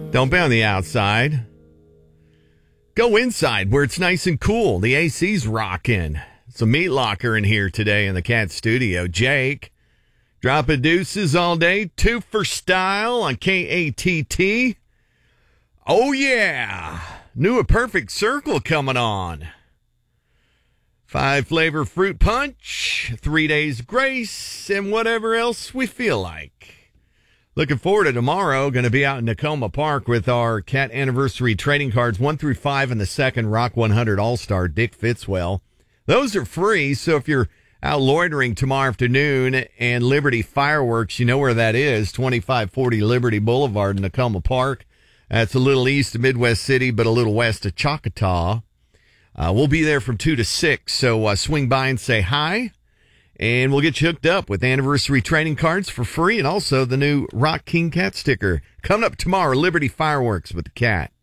Don't be on the outside. Go inside where it's nice and cool. The AC's rocking. It's a meat locker in here today in the Cat Studio. Jake, dropping deuces all day. 2 for style on KATT. Oh, yeah. New A Perfect Circle coming on. 5 flavor fruit punch, 3 days grace, and whatever else we feel like. Looking forward to tomorrow. Going to be out in Tacoma Park with our Cat Anniversary trading cards 1 through 5 in the second Rock 100 All-Star Dick Fitzwell. Those are free, so if you're out loitering tomorrow afternoon and Liberty Fireworks, you know where that is, 2540 Liberty Boulevard in Tacoma Park. That's a little east of Midwest City, but a little west of Choctaw. We'll be there from 2 to 6, so swing by and say hi. And we'll get you hooked up with anniversary trading cards for free and also the new Rock King Cat sticker. Coming up tomorrow, Liberty Fireworks with the Cat.